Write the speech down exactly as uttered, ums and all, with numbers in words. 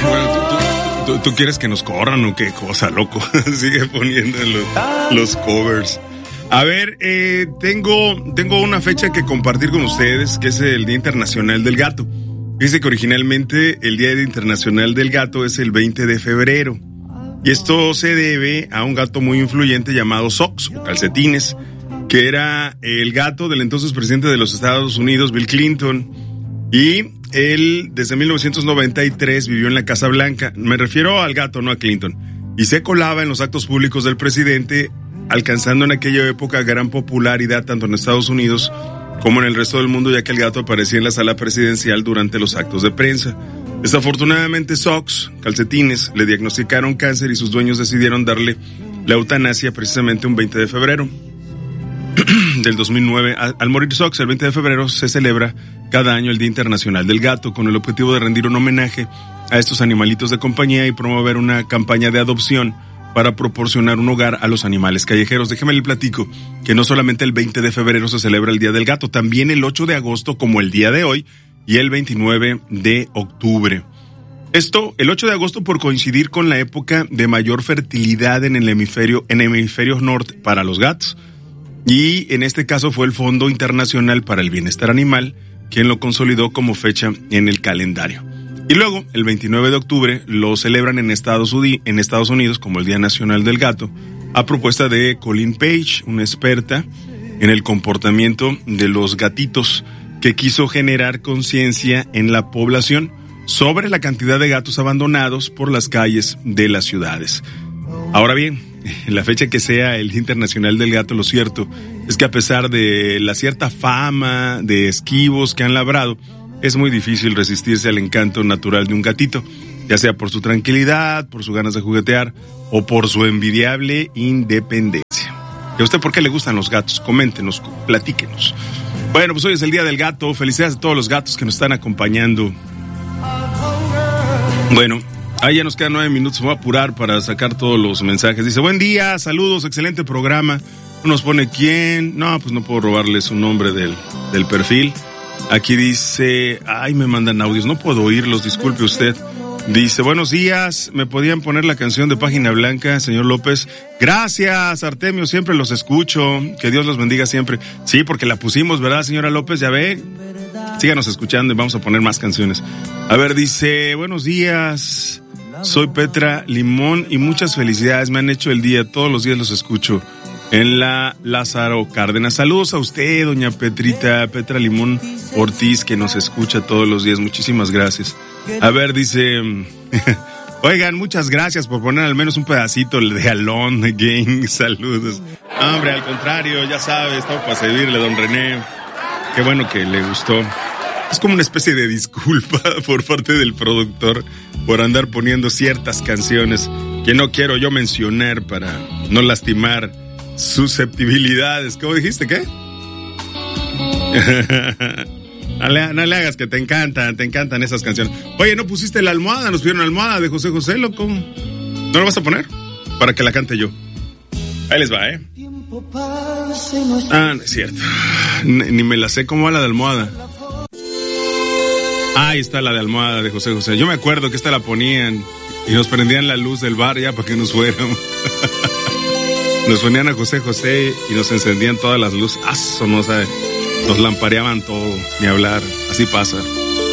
Bueno, ¿tú, tú, tú, tú quieres que nos corran o qué cosa, loco? Sigue poniendo los, los covers. A ver, eh, tengo, tengo una fecha que compartir con ustedes, que es el Día Internacional del Gato. Dice que originalmente el Día Internacional del Gato es el veinte de febrero. Y esto se debe a un gato muy influyente llamado Socks o Calcetines, que era el gato del entonces presidente de los Estados Unidos, Bill Clinton. Y él, desde mil novecientos noventa y tres, vivió en la Casa Blanca. Me refiero al gato, no a Clinton. Y se colaba en los actos públicos del presidente, alcanzando en aquella época gran popularidad tanto en Estados Unidos como en el resto del mundo, ya que el gato aparecía en la sala presidencial durante los actos de prensa. Desafortunadamente, Socks, Calcetines, le diagnosticaron cáncer y sus dueños decidieron darle la eutanasia precisamente un veinte de febrero del dos mil nueve. Al morir Socks, el veinte de febrero se celebra cada año el Día Internacional del Gato, con el objetivo de rendir un homenaje a estos animalitos de compañía y promover una campaña de adopción para proporcionar un hogar a los animales callejeros. Déjeme le platico que no solamente el veinte de febrero se celebra el Día del Gato, también el ocho de agosto, como el día de hoy, y el veintinueve de octubre. Esto, el ocho de agosto, por coincidir con la época de mayor fertilidad en el hemisferio, en el hemisferio norte para los gatos. Y en este caso fue el Fondo Internacional para el Bienestar Animal quien lo consolidó como fecha en el calendario. Y luego, el veintinueve de octubre, lo celebran en Estados, Udi- en Estados Unidos como el Día Nacional del Gato, a propuesta de Colleen Page, una experta en el comportamiento de los gatitos, que quiso generar conciencia en la población sobre la cantidad de gatos abandonados por las calles de las ciudades. Ahora bien, en la fecha que sea el Día Internacional del Gato, lo cierto es que a pesar de la cierta fama de esquivos que han labrado, es muy difícil resistirse al encanto natural de un gatito, ya sea por su tranquilidad, por sus ganas de juguetear o por su envidiable independencia. ¿Y a usted por qué le gustan los gatos? Coméntenos, platíquenos. Bueno, pues hoy es el Día del Gato. Felicidades a todos los gatos que nos están acompañando. Bueno, ahí ya nos quedan nueve minutos. Me voy a apurar para sacar todos los mensajes. Dice, buen día, saludos, excelente programa. Nos pone quién. No, pues no puedo robarle su nombre del, del perfil. Aquí dice, ay, me mandan audios, no puedo oírlos, disculpe usted. Dice, buenos días, ¿me podían poner la canción de Página Blanca, señor López? Gracias, Artemio, siempre los escucho, que Dios los bendiga siempre. Sí, porque la pusimos, ¿verdad, señora López? Ya ve, síganos escuchando y vamos a poner más canciones. A ver, dice, buenos días, soy Petra Limón y muchas felicidades, me han hecho el día, todos los días los escucho. En la Lázaro Cárdenas. Saludos a usted, doña Petrita, Petra Limón Ortiz, que nos escucha todos los días. Muchísimas gracias. A ver, dice, oigan, muchas gracias por poner al menos un pedacito de Alone Again. Saludos. Hombre, al contrario, ya sabe, estamos para servirle, don René. Qué bueno que le gustó. Es como una especie de disculpa por parte del productor por andar poniendo ciertas canciones que no quiero yo mencionar para no lastimar susceptibilidades. ¿Cómo dijiste? ¿Qué? no, le, no le hagas que te encantan, te encantan esas canciones. Oye, ¿no pusiste la almohada? Nos pidieron almohada de José José, loco. ¿No la vas a poner? Para que la cante yo. Ahí les va, ¿eh? Ah, no es cierto. Ni, ni me la sé. ¿Cómo va la de almohada? Ahí está la de almohada de José José. Yo me acuerdo que esta la ponían y nos prendían la luz del bar ya para que nos fuéramos. Nos ponían a José José y nos encendían todas las luces. ¡Aso! No sabe. Nos lampareaban todo, ni hablar. Así pasa.